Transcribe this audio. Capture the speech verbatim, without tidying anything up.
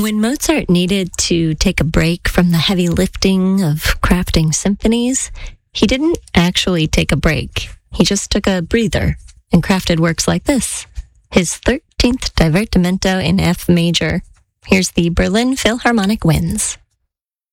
When Mozart needed to take a break from the heavy lifting of crafting symphonies, he didn't actually take a break. He just took a breather and crafted works like this, his thirteenth Divertimento in F major. Here's the Berlin Philharmonic Winds.